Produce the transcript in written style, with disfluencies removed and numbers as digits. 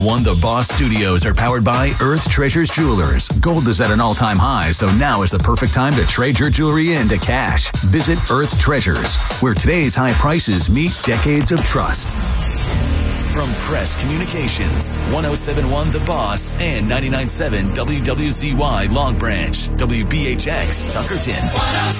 The Boss Studios are powered by Earth Treasures Jewelers. Gold is at an all-time high, so now is the perfect time to trade your jewelry into cash. Visit Earth Treasures, where today's high prices meet decades of trust. From Press Communications, 107.1 The Boss and 99.7 WWZY Long Branch, WBHX Tuckerton.